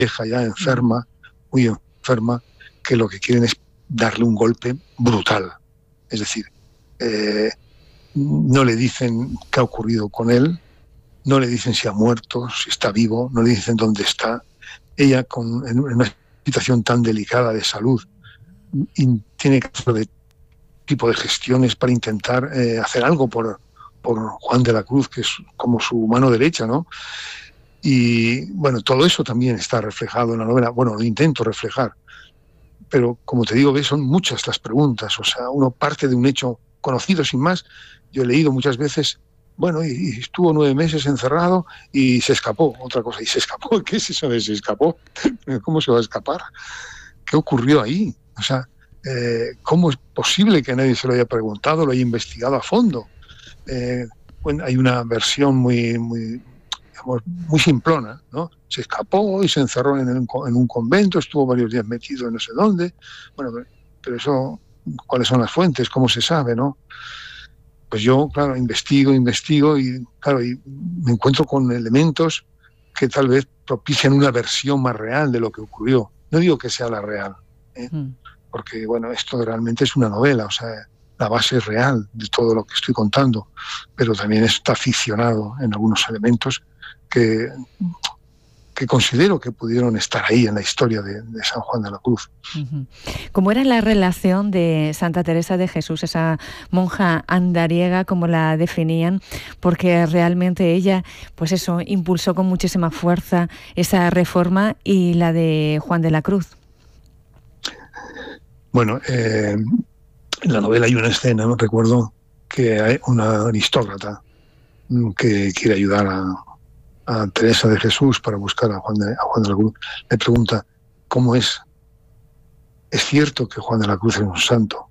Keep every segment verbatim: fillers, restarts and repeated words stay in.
vieja ya, enferma, muy enferma, que lo que quieren es darle un golpe brutal. Es decir, eh, no le dicen qué ha ocurrido con él, no le dicen si ha muerto, si está vivo, no le dicen dónde está. Ella, con, en una situación tan delicada de salud, y tiene que hacer de tipo de gestiones para intentar eh, hacer algo por, por Juan de la Cruz, que es como su mano derecha, ¿no? Y bueno, todo eso también está reflejado en la novela. Bueno, lo intento reflejar, pero como te digo, ves, son muchas las preguntas. O sea, uno parte de un hecho conocido sin más. Yo he leído muchas veces, bueno, y, y estuvo nueve meses encerrado y se escapó. Otra cosa, ¿y se escapó? ¿Qué es eso de se escapó? ¿Cómo se va a escapar? ¿Qué ocurrió ahí? O sea, eh, ¿cómo es posible que nadie se lo haya preguntado, lo haya investigado a fondo? Eh, bueno, hay una versión muy, muy, digamos, muy simplona, ¿no? Se escapó y se encerró en, el, en un convento, estuvo varios días metido en no sé dónde. Bueno, pero eso, ¿cuáles son las fuentes? ¿Cómo se sabe, no? Pues yo, claro, investigo, investigo y, claro, y me encuentro con elementos que tal vez propician una versión más real de lo que ocurrió. No digo que sea la real, ¿eh? Mm. Porque, bueno, esto realmente es una novela, o sea, la base es real de todo lo que estoy contando, pero también está ficcionado en algunos elementos que, que considero que pudieron estar ahí en la historia de, de San Juan de la Cruz. Uh-huh. ¿Cómo era la relación de Santa Teresa de Jesús, esa monja andariega, como la definían? Porque realmente ella, pues eso, impulsó con muchísima fuerza esa reforma y la de Juan de la Cruz. Bueno, eh, en la novela hay una escena, no recuerdo, que hay una aristócrata que quiere ayudar a, a Teresa de Jesús para buscar a Juan de, a Juan de la Cruz. Le pregunta, ¿cómo es? ¿Es cierto que Juan de la Cruz es un santo?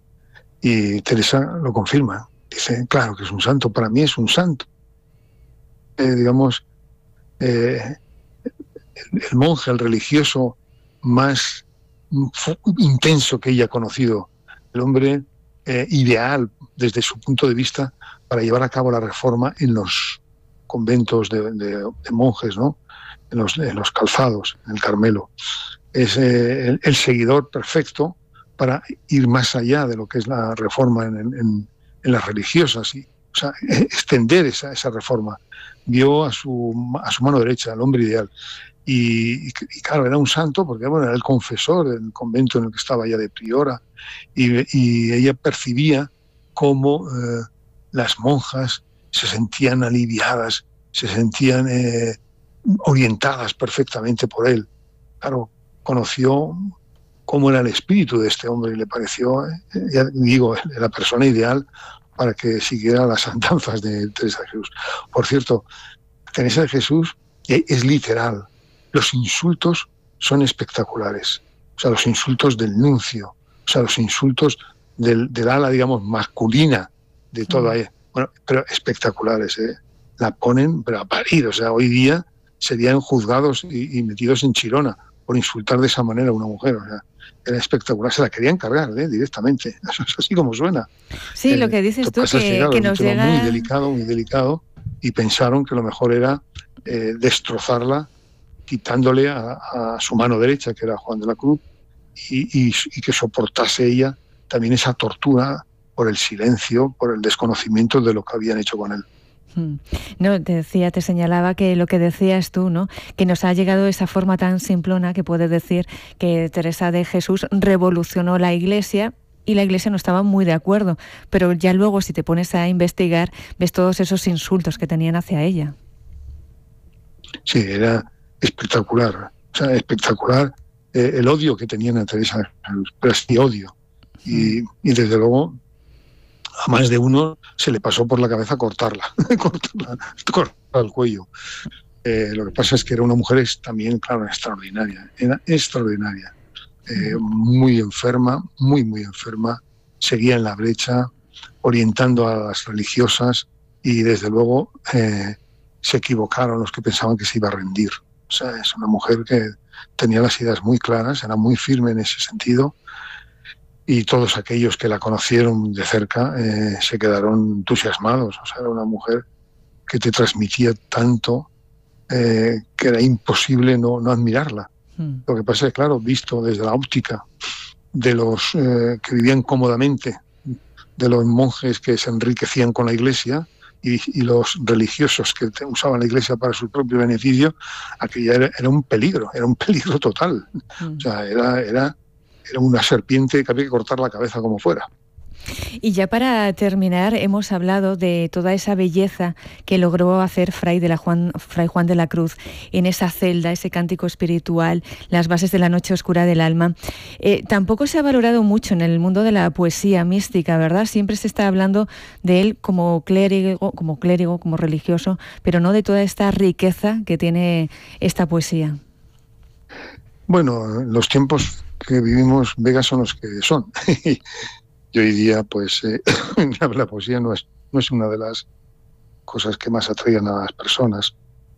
Y Teresa lo confirma. Dice, claro que es un santo, para mí es un santo. Eh, digamos, eh, el, el monje, el religioso más intenso que ella ha conocido, el hombre eh, ideal desde su punto de vista para llevar a cabo la reforma en los conventos de, de, de monjes, ¿no? En los, en los calzados, en el Carmelo. Es eh, el, el seguidor perfecto para ir más allá de lo que es la reforma en, en, en las religiosas, y, o sea, extender esa, esa reforma. Vio a su, a su mano derecha, al hombre ideal. Y, y, y claro, era un santo porque bueno, era el confesor del convento en el que estaba ya de priora, y, y ella percibía cómo eh, las monjas se sentían aliviadas, se sentían eh, orientadas perfectamente por él. Claro, conoció cómo era el espíritu de este hombre y le pareció, eh, ya digo, la persona ideal para que siguiera las andanzas de Teresa de Jesús. Por cierto, Teresa de Jesús es literal. Los insultos son espectaculares. O sea, los insultos del nuncio, o sea, los insultos del, del ala, digamos, masculina de toda ella. Bueno, pero espectaculares, ¿eh? La ponen, pero a parir. O sea, hoy día serían juzgados y, y metidos en chirona por insultar de esa manera a una mujer. O sea, era espectacular. Se la querían cargar, ¿eh? Directamente. Eso es así como suena. Sí, eh, lo que dices tú, que, claro, que nos llega... muy delicado, muy delicado, y pensaron que lo mejor era eh, destrozarla, quitándole a, a su mano derecha, que era Juan de la Cruz, y, y, y que soportase ella también esa tortura por el silencio, por el desconocimiento de lo que habían hecho con él. No, te decía, te señalaba que lo que decías tú, ¿no? Que nos ha llegado esa forma tan simplona que puedes decir que Teresa de Jesús revolucionó la Iglesia y la Iglesia no estaba muy de acuerdo, pero ya luego si te pones a investigar ves todos esos insultos que tenían hacia ella. Sí, era espectacular, o sea, espectacular eh, el odio que tenían a Teresa de Jesús, pero es de odio. Y, y desde luego a más de uno se le pasó por la cabeza cortarla, cortarla, cortarla el cuello. Eh, lo que pasa es que era una mujer también, claro, extraordinaria, era extraordinaria, eh, muy enferma, muy, muy enferma, seguía en la brecha, orientando a las religiosas, y desde luego eh, se equivocaron los que pensaban que se iba a rendir. O sea, es una mujer que tenía las ideas muy claras, era muy firme en ese sentido, y todos aquellos que la conocieron de cerca eh, se quedaron entusiasmados. O sea, era una mujer que te transmitía tanto eh, que era imposible no, no admirarla. Mm. Lo que pasa es, claro, visto desde la óptica de los eh, que vivían cómodamente, de los monjes que se enriquecían con la Iglesia y, y los religiosos que usaban la Iglesia para su propio beneficio, aquella era, era un peligro, era un peligro total. Mm. O sea, era, era, era una serpiente que había que cortar la cabeza como fuera. Y ya para terminar, hemos hablado de toda esa belleza que logró hacer Fray, de la Juan, Fray Juan de la Cruz en esa celda, ese cántico espiritual, las bases de la noche oscura del alma. Eh, tampoco se ha valorado mucho en el mundo de la poesía mística, ¿verdad? Siempre se está hablando de él como clérigo, como clérigo, como religioso, pero no de toda esta riqueza que tiene esta poesía. Bueno, los tiempos que vivimos, Vega, son los que son. Y hoy día, pues, eh, la poesía no es, no es una de las cosas que más atraigan a las personas,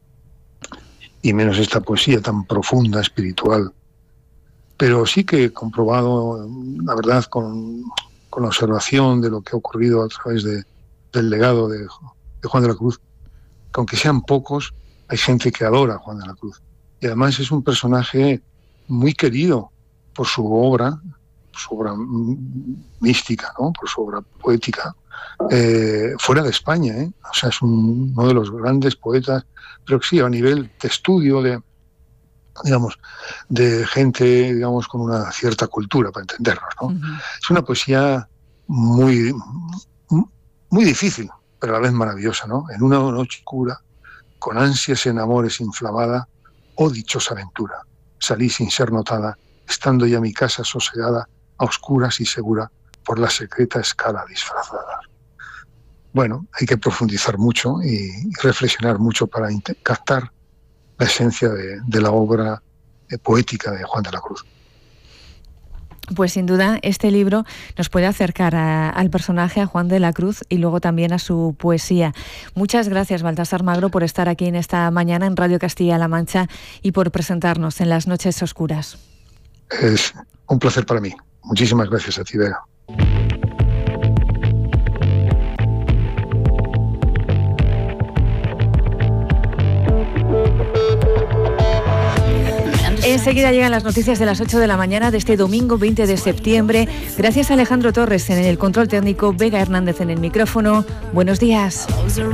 y menos esta poesía tan profunda, espiritual. Pero sí que he comprobado, la verdad, con, con la observación de lo que ha ocurrido a través de, del legado de, de Juan de la Cruz, que aunque sean pocos, hay gente que adora a Juan de la Cruz. Y además es un personaje muy querido por su obra, su obra mística, ¿no? Por su obra poética, eh, fuera de España, ¿eh? O sea, es un, uno de los grandes poetas, pero que sí, a nivel de estudio, de, digamos, de gente, digamos, con una cierta cultura, para entendernos, ¿no? Uh-huh. Es una poesía muy, muy difícil, pero a la vez maravillosa, ¿no? En una noche oscura, con ansias en amores inflamada, oh dichosa aventura, salí sin ser notada, estando ya mi casa sosegada, a oscuras y segura, por la secreta escala disfrazada. Bueno, hay que profundizar mucho y, y reflexionar mucho para captar la esencia de, de la obra eh, poética de Juan de la Cruz. Pues sin duda este libro nos puede acercar a, al personaje, a Juan de la Cruz, y luego también a su poesía. Muchas gracias, Baltasar Magro, por estar aquí en esta mañana en Radio Castilla-La Mancha y por presentarnos en Las Noches Oscuras. Es un placer para mí. Muchísimas gracias a ti, Vega. Enseguida llegan las noticias de las ocho de la mañana de este domingo veinte de septiembre. Gracias a Alejandro Torres en el control técnico, Vega Hernández en el micrófono. Buenos días.